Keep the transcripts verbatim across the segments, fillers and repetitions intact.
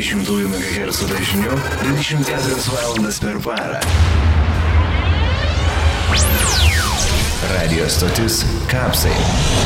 dvidešimt megahercų dažniu dvidešimt keturias valandas per parą. Radio stotis Kapsai.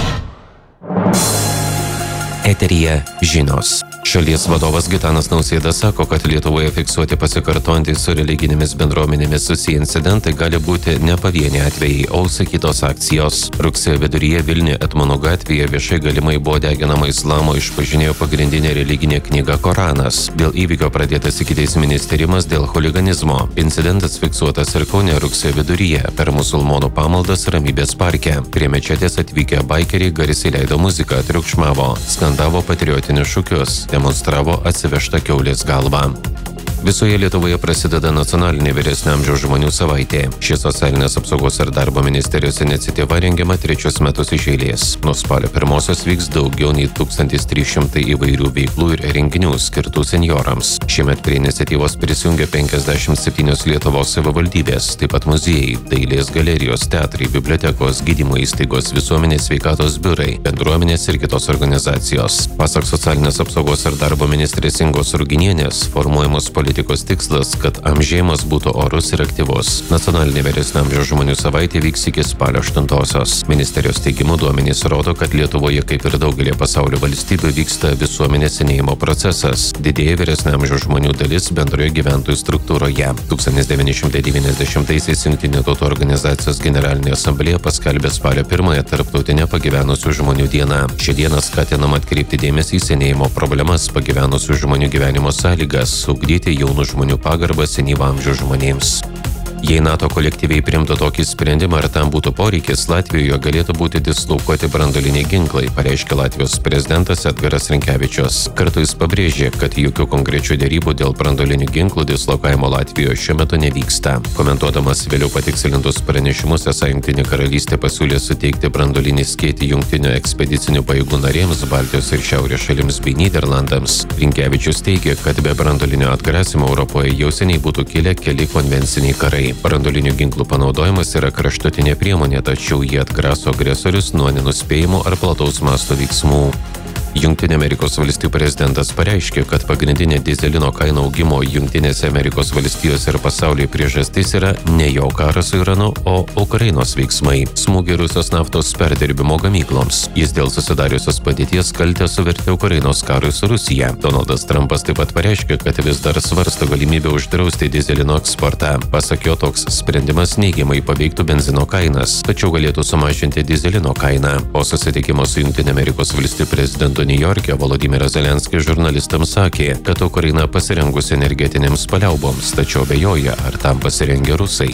Eteryje žinios. Šalies vadovas Gitanas Nausėda sako, kad Lietuvoje fiksuoti pasikartojantys su religinėmis bendruomenėmis susiję incidentai gali būti ne pavieniai atvejai, o užsakytos akcijos. Rugsėjo viduryje Vilniuje Etmono gatvėje viešai galimai buvo deginama islamo išpažinėjo pagrindinė religinė knyga Koranas. Dėl įvykio pradėtas ikiteisminis tyrimas dėl chuliganizmo. Incidentas fiksuotas ir Kaune rugsėjo viduryje per musulmonų pamaldas Ramybės parke. Prie mečetės atvykę baikeriai garsiai leido muziką, triukšmavo, skandavo patriotinius šūkius, demonstravo atsivežtą kiaulės galvą. Visoje Lietuvoje prasideda nacionalinė vyresnio amžiaus žmonių savaitė. Ši socialinės apsaugos ir darbo ministerijos iniciatyva rengiama trečius metus iš eilės. Nuo spalio pirmosios vyks daugiau nei tūkstantis trys šimtai įvairių veiklų ir renginių skirtų senjorams. Šiemet prie iniciatyvos prisijungia penkiasdešimt septynios Lietuvos savivaldybės, taip pat muziejai, dailės galerijos, teatrai, bibliotekos, gydymo įstaigos, visuomenės sveikatos biurai, bendruomenės ir kitos organizacijos. Pasak socialinės apsaugos ir darbo ministrės Ingos Ruginienės, formuojamos politikos Politikos tikslas, kad amžėjimas būtų orus ir aktyvus. Nacionalinė vyresnio amžiaus žmonių savaitė vyks iki spalio aštuntosios. Ministerijos teigimu duomenys rodo, kad Lietuvoje, kaip ir daugelį pasaulio valstybių, vyksta visuomenės senėjimo procesas. Didėja vyresnio amžiaus žmonių dalis bendroje gyventojų struktūroje. tūkstantis devyni šimtai devyniasdešimtaisiais Jungtinių tautų organizacijos generalinė asamblėja paskelbė spalio pirmąją tarptautinę pagyvenusių žmonių dieną. Šią dieną skatinama atkreipti dėmesį į senėjimo problemas, pagyvenusių žmonių gyvenimo sąlygas, ugdyti jaunų žmonių pagarbą senyvo amžiaus žmonėms. Jei NATO kolektyviai priimtų tokį sprendimą ar tam būtų poreikis, Latvijoje galėtų būti dislokuoti branduoliniai ginklai, pareiškė Latvijos prezidentas Edgaras Rinkevičius. Kartu jis pabrėžė, kad jokių konkrečių dėrybų dėl branduolinių ginklų dislokavimo Latvijoje šiuo metu nevyksta. Komentuodamas vėliau patikslintus pranešimus, esą Jungtinė karalystė pasiūlė suteikti branduolinį skėtį jungtinių ekspedicinių pajėgų narėms, Baltijos ir Šiaurės šalims bei Nyderlandams. Rinkevičius teigė, kad be branduolinio atgrasimo Europoje jau seniai būtų kilę keli konvenciniai karai. Branduolinių ginklų panaudojimas yra kraštutinė priemonė, tačiau jie atgraso agresorius nuo nenuspėjimų ar plataus masto veiksmų. Jungtinių Amerikos valstijų prezidentas pareiškė, kad pagrindinė dyzelino kainų augimo Jungtinėse Amerikos valstijose ir pasaulyje priežastis yra ne jo karas su Iranu, o Ukrainos veiksmai, smūgiai Rusijos naftos perdirbimo gamykloms. Jis dėl susidariusios padėties kaltę suvertė Ukrainos karui su Rusija. Donaldas Trumpas taip pat pareiškė, kad vis dar svarsto galimybę uždrausti dyzelino eksportą. Pasak jo, toks sprendimas neigiamai paveiktų benzino kainas, tačiau galėtų sumažinti dyzelino kainą. Po susitikimo su Jungtinių Amerikos valstijų prezidentu Niujorke Volodymyras Zelenskis žurnalistams sakė, kad Ukraina pasirengusi energetinėms paliauboms, tačiau abejoja, ar tam pasirengę rusai.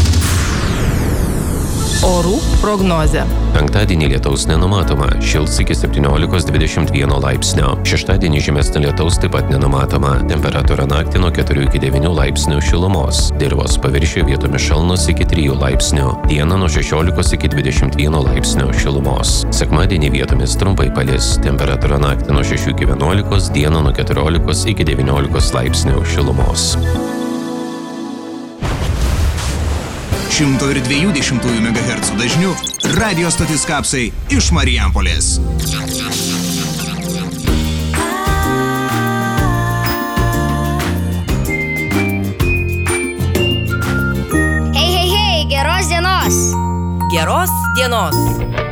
Orų prognozė. Penktadienį lietaus nenumatoma, šils iki septyniolikos dvidešimt vieno laipsnio. Šeštadienį žymesnio lietaus taip pat nenumatoma, temperatūra naktį nuo keturių iki devynių laipsnių šilumos. Dirvos paviršiuje vietomis šalnos iki trijų laipsnių, dieną nuo šešiolikos iki dvidešimt vieno laipsnio šilumos. Sekmadienį vietomis trumpai palis, temperatūra naktį nuo šešių iki vienuolikos, dieną nuo keturiolikos iki devyniolikos laipsnių šilumos. šimto dviejų dešimtųjų megahercų dažniu radio stotis Kapsai iš Marijampolės. Hei, hei, hei, geros dienos! Geros dienos!